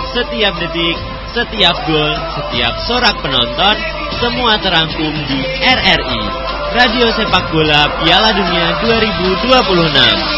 setiap detik, setiap gol, setiap sorak penonton, semua terangkum di RRI, Radio Sepak Bola Piala Dunia 2026.